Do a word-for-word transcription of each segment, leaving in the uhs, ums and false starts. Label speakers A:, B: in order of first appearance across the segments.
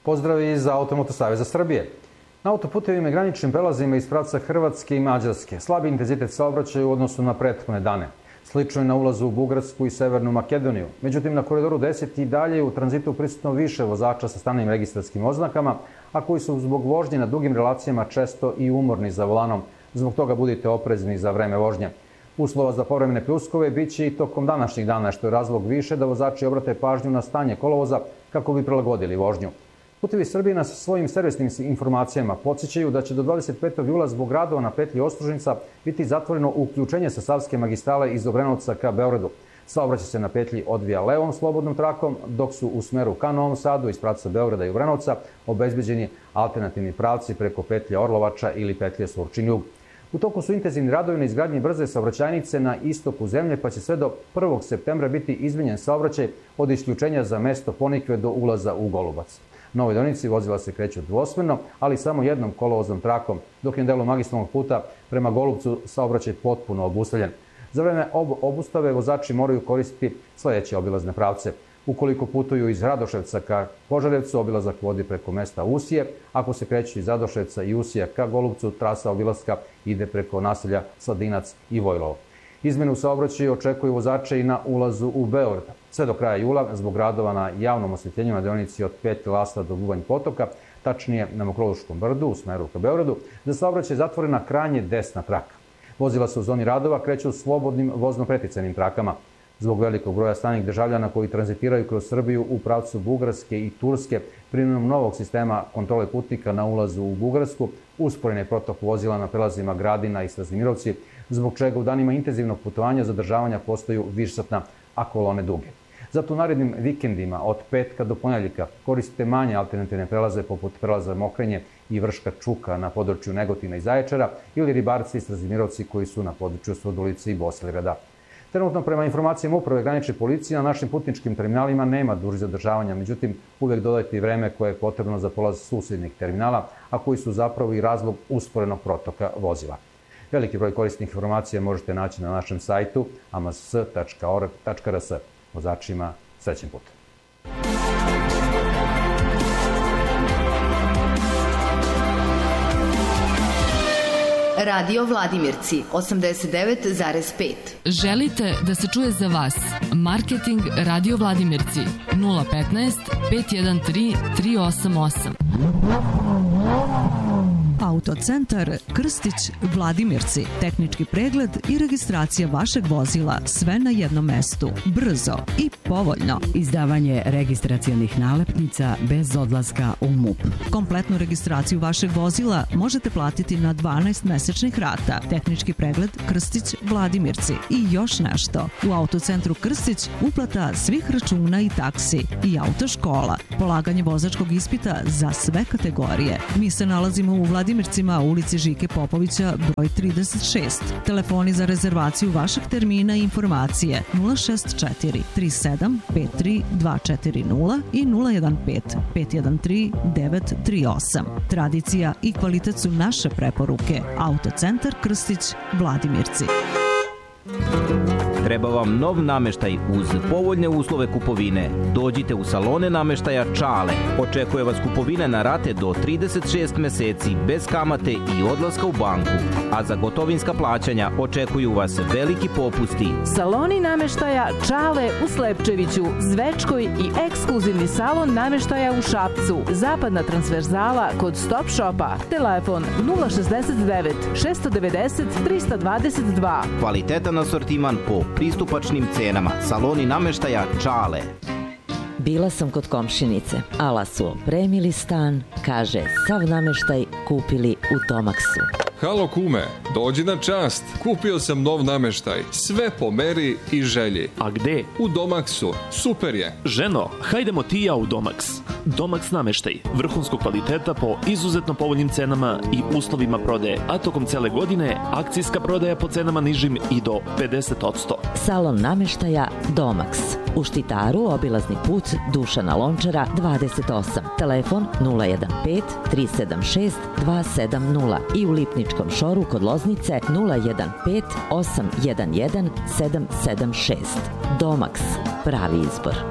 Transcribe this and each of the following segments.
A: Pozdrav iz Automoto saveza Srbije. Na autoputevima i graničnim prelazima iz pravca Hrvatske i Mađarske slabi intenzitet saobraćaja u odnosu na prethodne dane. Slično je na ulazu u Bugarsku i Severnu Makedoniju. Međutim, na Koridoru deset i dalje u tranzitu prisutno više vozača sa stranim registarskim oznakama, a koji su zbog vožnje na dugim relacijama često i umorni za volanom. Zbog toga budite oprezni za vreme vožnje. Uslova za povremene pljuskove biće i tokom današnjih dana, što je razlog više da vozači obrate pažnju na stanje kolovoza kako bi prilagodili vožnju. Putevi Srbije nas svojim servisnim informacijama podsjećaju da će do dvadeset petog jula zbog radova na petlji Ostružnica biti zatvoreno uključenje sa Savske magistrale iz Obrenovca ka Beogradu. Saobraćaj se na petlji odvija levom slobodnom trakom, dok su u smeru ka Novom Sadu iz pravca Beograda i Obrenovca obezbeđeni alternativni pravci preko petlje Orlovača ili petlje Surčin-Jug. U toku su intenzivni radovi na izgradnji brze saobraćajnice na istoku zemlje, pa će sve do prvog septembra biti izmenjen saobraćaj od isključenja za mesto Ponikve do ulaza u Golubac. Na ovoj deonici vozila se kreću dvosmerno, ali samo jednom kolovoznom trakom, dok je na delu magistralnog puta prema Golubcu saobraćaj potpuno obustavljen. Za vreme ob obustave vozači moraju koristiti sledeće obilazne pravce. Ukoliko putuju iz Radoševca ka Požarevcu, obilazak vodi preko mesta Usije. Ako se kreću iz Radoševca i Usija ka Golubcu, trasa obilaska ide preko naselja Sladinac i Vojlovo. Izmene u saobraćaju očekuju vozače i na ulazu u Beograd. Sve do kraja jula, zbog radova na javnom osvetljenju na deonici od Petlje Lasta do Bubanj Potoka, tačnije na Mokroluškom brdu u smeru ka Beogradu, za saobraćaj je zatvorena krajnje desna traka. Vozila se u zoni radova kreću slobodnim vozno-preticajnim trakama. Zbog velikog broja stranih državljana koji tranzitiraju kroz Srbiju u pravcu Bugarske i Turske, primjenom novog sistema kontrole putnika na ulazu u Bugarsku, usporen je protok vozila na prelazima Gradina i Strazimirovci, zbog čega u danima intenzivnog putovanja zadržavanja postaju višesatna, a kolone duge. Zato u narednim vikendima od petka do ponedjeljka koristite manje alternativne prelaze poput prelaza Mokrenje i Vrška Čuka na području Negotina i Zaječara ili Ribarci i Strazimirovci koji su na području Surdulice i Bosilegrada. Trenutno, prema informacijama Uprave granične policije, na našim putničkim terminalima nema dužih zadržavanja, međutim, uvek dodajte i vreme koje je potrebno za polaz susednih terminala, a koji su zapravo i razlog usporenog protoka vozila. Veliki broj korisnih informacija možete naći na našem sajtu a m s tačka org tačka r s. Vozačima, srećen put!
B: Radio Vladimirci, osamdeset devet zarez pet.
C: Želite da se čuje za vas? Marketing Radio Vladimirci nula petnaest pet jedan tri tri osam osam.
D: Autocentar Krstić Vladimirci. Tehnički pregled i registracija vašeg vozila, sve na jednom mestu. Brzo i povoljno.
E: Izdavanje registracionih nalepnica bez odlaska u M U P.
D: Kompletnu registraciju vašeg vozila možete platiti na dvanaest mesečnih rata. Tehnički pregled Krstić Vladimirci. I još nešto. U Autocentru Krstić uplata svih računa i taksi i autoškola. Polaganje vozačkog ispita za sve kategorije. Mi se nalazimo u Vladimirci, Vladimircima, ulici Žike Popovića, broj trideset šest. Telefoni za rezervaciju vašeg termina i informacije nula šest četiri tri sedam pet tri dva četiri nula i nula jedan pet pet jedan tri devet tri osam. Tradicija i kvalitet su naše preporuke. Autocentar Krstić, Vladimirci.
F: Treba vam nov nameštaj uz povoljne uslove kupovine. Dođite u salone nameštaja Čale. Očekuje vas kupovine na rate do trideset šest meseci bez kamate i odlaska u banku. A za gotovinska plaćanja očekuju vas veliki popusti.
G: Saloni nameštaja Čale u Slepčeviću, Zvečkoj i ekskluzivni salon nameštaja u Šapcu. Zapadna transverzala kod Stop Shopa. Telefon nula šezdeset devet šesto devedeset trista dvadeset dva.
F: Kvalitetan asortiman po pristupačnim cenama. Saloni nameštaja Čale.
H: Bila sam kod komšinice. Ala su opremili stan, kaže sav nameštaj kupili u Domaksu.
I: Halo kume, dođi na čast. Kupio sam nov nameštaj. Sve po meri i želji.
J: A gde?
I: U Domaksu. Super je.
J: Ženo, hajdemo ti ja u Domaks. Domaks nameštaj. Vrhunskog kvaliteta po izuzetno povoljnim cenama i uslovima prodaje. A tokom cele godine akcijska prodaja po cenama nižim i do pedeset posto.
H: Salon nameštaja Domaks. U Štitaru obilazni put Dušana Lončara dvadeset osam. Telefon nula jedan pet tri sedam šest dva sedam nula i u Lipničkom šoru kod Loznice nula jedan pet osam jedan jedan sedam sedam šest. Domaks, pravi izbor.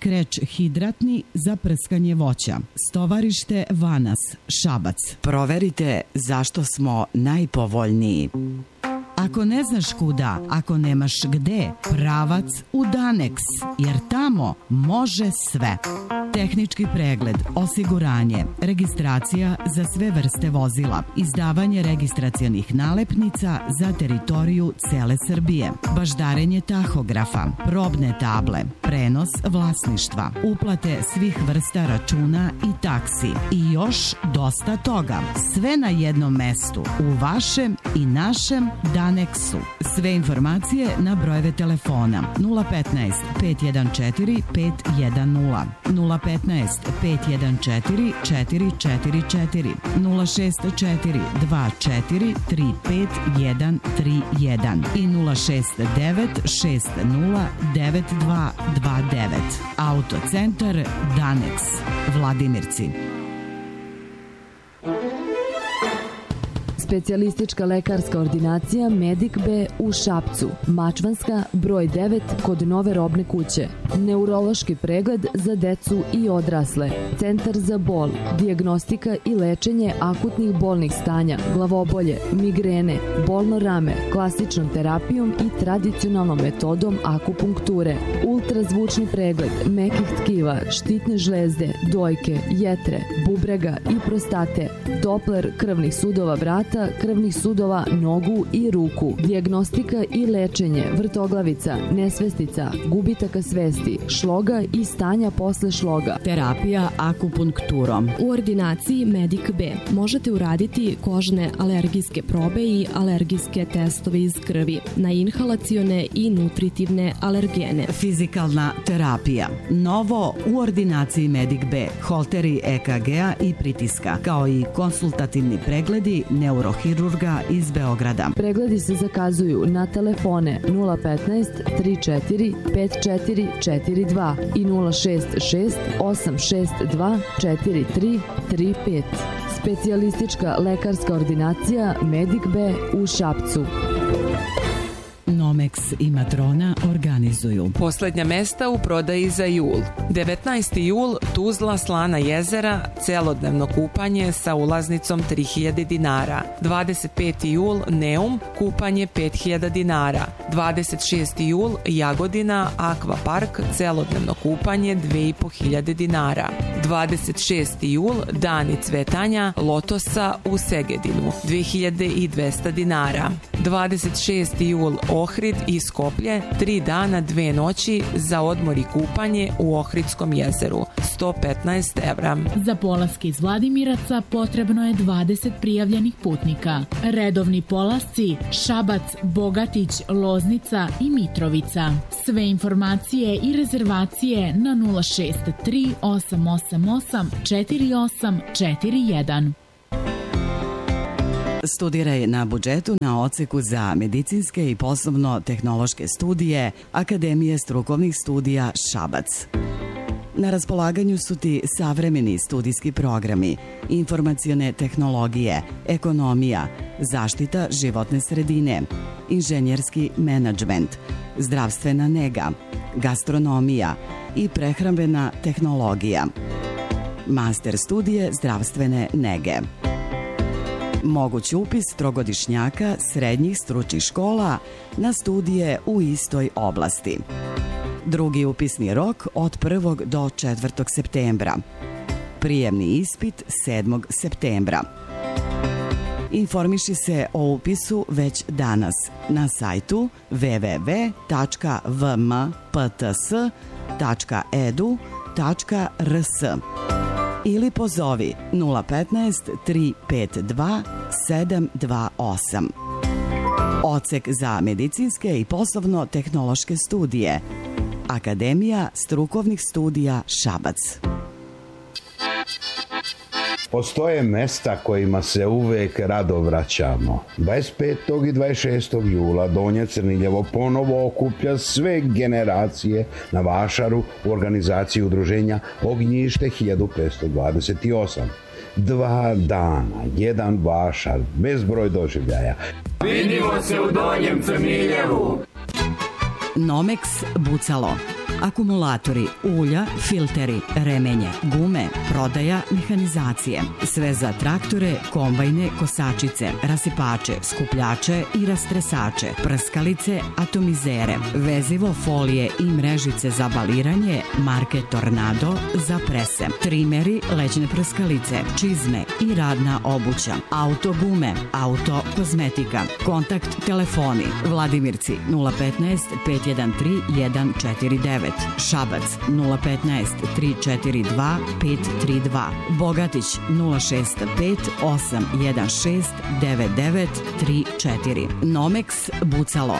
E: Kreč hidratni za prskanje voća. Stovarište Vanas, Šabac. Proverite zašto smo najpovoljniji. Ako ne znaš kuda, ako nemaš gde, pravac u Danex, jer tamo može sve. Tehnički pregled, osiguranje, registracija za sve vrste vozila, izdavanje registracionih nalepnica za teritoriju cele Srbije, baždarenje tahografa, probne table, prenos vlasništva, uplate svih vrsta računa i taksi i još dosta toga. Sve na jednom mestu, u vašem i našem Danexu. Sve informacije na brojeve telefona nula petnaest pet jedan četiri pet jedan nula, nula petnaest pet jedan četiri četiri četiri četiri, nula šest četiri dva četiri tri pet jedan tri jedan i nula šest devet šest nula devet dva dva devet. Autocentar Danex, Vladimirci.
K: Specijalistička lekarska ordinacija Medic B u Šapcu, Mačvanska, broj devet kod Nove robne kuće. Neurološki pregled za decu i odrasle. Centar za bol, dijagnostika i lečenje akutnih bolnih stanja, glavobolje, migrene, bolno rame, klasičnom terapijom i tradicionalnom metodom akupunkture. Ultrazvučni pregled mekih tkiva, štitne žlezde, dojke, jetre, bubrega i prostate. Dopler krvnih sudova vrata, krvnih sudova, nogu i ruku. Dijagnostika i lečenje vrtoglavica, nesvestica, gubitaka svesti, šloga i stanja posle šloga.
E: Terapija akupunkturom.
L: U ordinaciji Medic B možete uraditi kožne alergijske probe i alergijske testove iz krvi na inhalacione i nutritivne alergene.
E: Fizikalna terapija. Novo u ordinaciji Medic B. Holteri E K G-a i pritiska, kao i konsultativni pregledi neurohirurga iz Beograda.
K: Pregledi se zakazuju na telefone nula petnaest tri četiri pet četiri četiri dva i nula šest šest osam šest dva četiri tri tri pet. Specijalistička lekarska ordinacija Medic B u Šapcu.
E: Nomex i Matrona organizuju.
M: Poslednja mesta u prodaji za jul. devetnaesti jul, Tuzla, Slana jezera, celodnevno kupanje sa ulaznicom tri hiljade dinara. dvadeset peti jul, Neum, kupanje pet hiljada dinara. dvadeset šesti jul, Jagodina, Aqua Park, celodnevno kupanje dve i po hiljade dinara. dvadeset šesti jul, Dani cvetanja, Lotosa u Segedinu, dve hiljade dvesta dinara. dvadeset šesti jul, Ohrid i Skoplje, tri dana, dve noći za odmor i kupanje u Ohridskom jezeru, sto petnaest evra.
N: Za polaske iz Vladimiraca potrebno je dvadeset prijavljenih putnika. Redovni polasci Šabac, Bogatić, Loznica i Mitrovica. Sve informacije i rezervacije na nula šest tri osam osam osam četiri osam četiri jedan.
E: Studiraj na budžetu na odseku za medicinske i poslovno-tehnološke studije Akademije strukovnih studija Šabac. Na raspolaganju su ti savremeni studijski programi, informacione tehnologije, ekonomija, zaštita životne sredine, inženjerski menadžment, zdravstvena nega, gastronomija i prehrambena tehnologija. Master studije zdravstvene nege. Moguć upis trogodišnjaka srednjih stručnih škola na studije u istoj oblasti. Drugi upisni rok od prvog do četvrtog septembra. Prijemni ispit sedmog septembra. Informiši se o upisu već danas na sajtu w w w tačka v m p t s tačka e d u tačka r s ili pozovi nula petnaest tri pet dva sedam dva osam. Odsek za medicinske i poslovno-tehnološke studije. Akademija strukovnih studija Šabac.
O: Postoje mesta kojima se uvek rado vraćamo. dvadeset petog i dvadeset šestog jula Donje Crniljevo ponovo okuplja sve generacije na vašaru u organizaciji udruženja Ognjište hiljadu petsto dvadeset osam. Dva dana, jedan vašar, bezbroj doživljaja.
P: Vidimo se u Donjem Crniljevu!
E: Nomex Bucalo. akumulatori, ulja, filteri, remenje, gume, prodaja, mehanizacije. Sve za traktore, kombajne, kosačice, rasipače, skupljače i rastresače, prskalice, atomizere, vezivo, folije i mrežice za baliranje, marke Tornado za prese, trimeri, lećne prskalice, čizme i radna obuća, auto gume, auto kozmetika, kontakt telefoni Vladimirci nula petnaest pet jedan tri jedan četiri devet, Šabac nula petnaest tri četiri dva pet tri dva, Bogatić nula šest pet osam jedan šest devet devet tri četiri, Nomex Bucalo.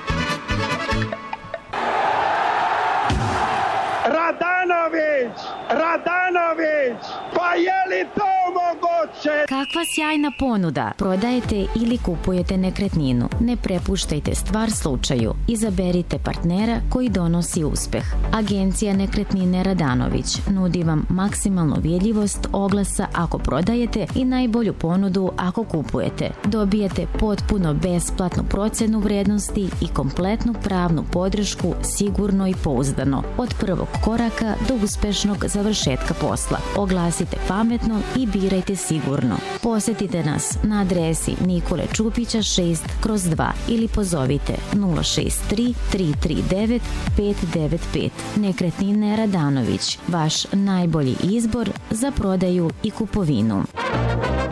P: Radanović! Radanović! Pa je li to moguće?
Q: Kakva sjajna ponuda! Prodajete ili kupujete nekretninu. Ne prepuštajte stvar slučaju. Izaberite partnera koji donosi uspeh. Agencija Nekretnine Radanović nudi vam maksimalnu vidljivost oglasa ako prodajete i najbolju ponudu ako kupujete. Dobijete potpuno besplatnu procenu vrednosti i kompletnu pravnu podršku sigurno i pouzdano. Od prvog koraka do uspešnog završetka posla. Oglasite pametno i birajte sigurno. Posjetite nas na adresi Nikole Čupića šest kroz dva ili pozovite nula šest tri tri tri devet pet devet pet. Nekretnine Radanović, vaš najbolji izbor za prodaju i kupovinu.